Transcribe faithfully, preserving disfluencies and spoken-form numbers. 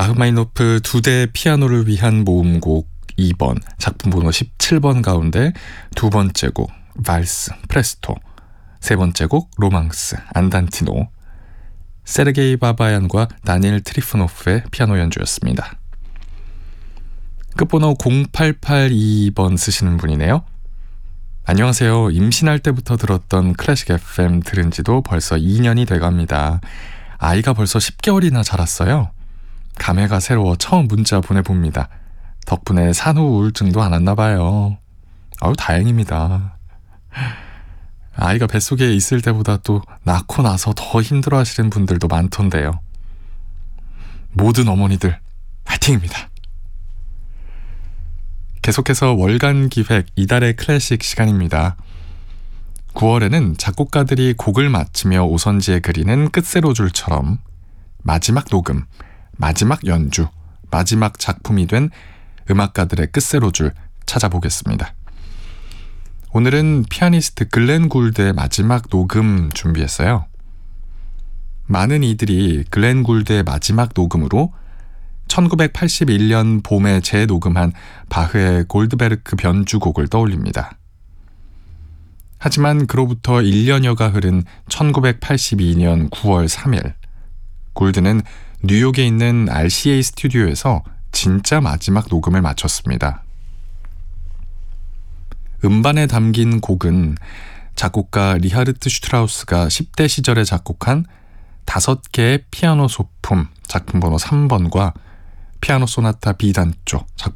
라흐마니노프 두 대 피아노를 위한 모음곡 이 번, 작품 번호 십칠 번 가운데 두 번째 곡 발스, 프레스토, 세 번째 곡 로망스, 안단티노, 세르게이 바바얀과 다니엘 트리프노프의 피아노 연주였습니다. 끝번호 공팔팔이 번 쓰시는 분이네요. 안녕하세요. 임신할 때부터 들었던 클래식 에프엠 들은 지도 벌써 이 년이 돼갑니다. 아이가 벌써 십 개월이나 자랐어요. 감회가 새로워 처음 문자 보내봅니다. 덕분에 산후 우울증도 안 왔나 봐요. 아유, 다행입니다. 아이가 뱃속에 있을 때보다 또 낳고 나서 더 힘들어 하시는 분들도 많던데요. 모든 어머니들 화이팅입니다. 계속해서 월간 기획 이달의 클래식 시간입니다. 구월에는 작곡가들이 곡을 마치며 오선지에 그리는 끝세로줄처럼 마지막 녹음, 마지막 연주, 마지막 작품이 된 음악가들의 끝세로줄 찾아보겠습니다. 오늘은 피아니스트 글렌 굴드의 마지막 녹음 준비했어요. 많은 이들이 글렌 굴드의 마지막 녹음으로 천구백팔십일 년 봄에 재녹음한 바흐의 골드베르크 변주곡을 떠올립니다. 하지만 그로부터 일 년여가 흐른 천구백팔십이 년 구월 삼일, 굴드는 뉴욕에 있는 알씨에이 스튜디오에서 진짜 마지막 녹음을 마쳤습니다. 음반에 담긴 곡은 작곡가 리하르트 슈트라우스가 십 대 시절에 작곡한 다섯 개의 피아노 소품 작품 번호 삼 번과 피아노 소나타 비단조 작품